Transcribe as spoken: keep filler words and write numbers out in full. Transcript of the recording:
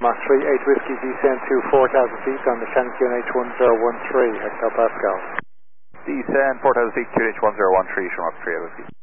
Mach three eight Whiskey, descend to four thousand feet on the Shannon Q N H one zero one three, hectopascal. Descend four thousand feet, Q N H one zero one three, Shamrock three eight Whiskey.